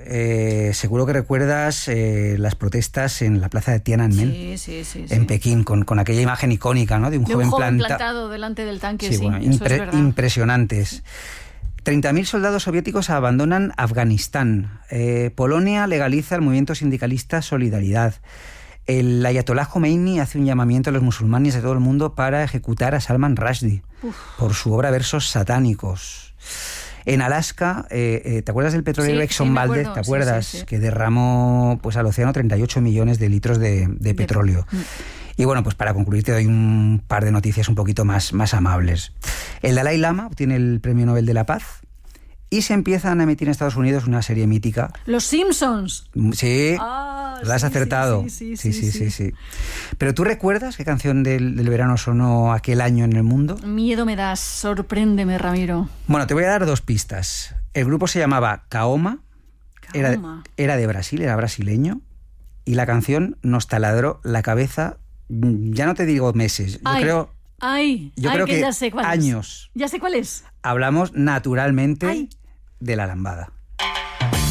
seguro que recuerdas las protestas en la plaza de Tiananmen, sí. en Pekín, con aquella imagen icónica, ¿no? De un joven plantado delante del tanque, sí, bueno, eso es verdad. Impresionantes. 30.000 soldados soviéticos abandonan Afganistán. Polonia legaliza el movimiento sindicalista Solidaridad. El ayatolá Khomeini hace un llamamiento a los musulmanes de todo el mundo para ejecutar a Salman Rushdie por su obra Versos satánicos. En Alaska, ¿te acuerdas del petrolero Exxon Valdez? ¿Te acuerdas? Sí. Que derramó pues, al océano 38 millones de litros de petróleo. Y bueno, pues para concluir te doy un par de noticias un poquito más amables. El Dalai Lama obtiene el Premio Nobel de la Paz y se empiezan a emitir en Estados Unidos una serie mítica. ¡Los Simpsons! Sí, lo has acertado. Sí. Pero ¿tú recuerdas qué canción del verano sonó aquel año en el mundo? Miedo me das, sorpréndeme, Ramiro. Bueno, te voy a dar 2 pistas. El grupo se llamaba Kaoma. Era de Brasil, era brasileño. Y la canción nos taladró la cabeza, ya no te digo meses, yo creo que ya sé cuál años. Ya sé cuál es. Hablamos naturalmente de La Lambada.